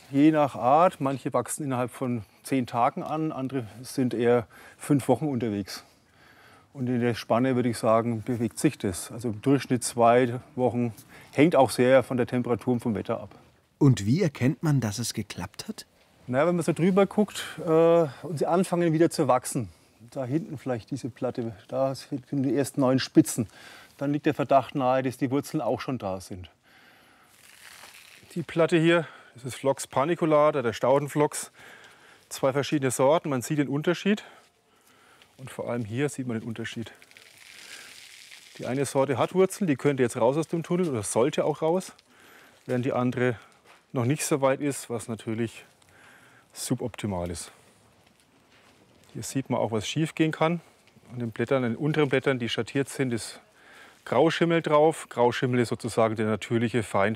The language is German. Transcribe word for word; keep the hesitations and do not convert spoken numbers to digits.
je nach Art. Manche wachsen innerhalb von zehn Tagen an, andere sind eher fünf Wochen unterwegs. Und in der Spanne würde ich sagen, bewegt sich das. Also im Durchschnitt zwei Wochen. Hängt auch sehr von der Temperatur und vom Wetter ab. Und wie erkennt man, dass es geklappt hat? Na, wenn man so drüber guckt äh, und sie anfangen wieder zu wachsen. Da hinten vielleicht diese Platte, da sind die ersten neuen Spitzen. Dann liegt der Verdacht nahe, dass die Wurzeln auch schon da sind. Die Platte hier, das ist Phlox paniculata, der Staudenphlox. Zwei verschiedene Sorten, man sieht den Unterschied. Und vor allem hier sieht man den Unterschied. Die eine Sorte hat Wurzeln, die könnte jetzt raus aus dem Tunnel oder sollte auch raus. Während die andere noch nicht so weit ist, was natürlich suboptimal ist. Hier sieht man auch, was schief gehen kann. An den Blättern, an den unteren Blättern, die schattiert sind, ist Grauschimmel drauf. Grauschimmel ist sozusagen der natürliche Feind